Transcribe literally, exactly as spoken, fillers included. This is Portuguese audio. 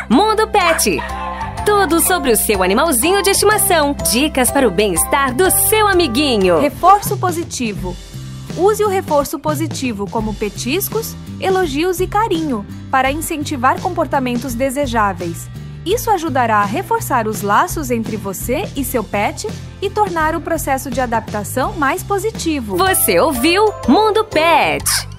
Mundo Pet. Tudo sobre o seu animalzinho de estimação. Dicas para o bem-estar do seu amiguinho. Reforço positivo. Use o reforço positivo como petiscos, elogios e carinho para incentivar comportamentos desejáveis. Isso ajudará a reforçar os laços entre você e seu pet e tornar o processo de adaptação mais positivo. Você ouviu Mundo Pet.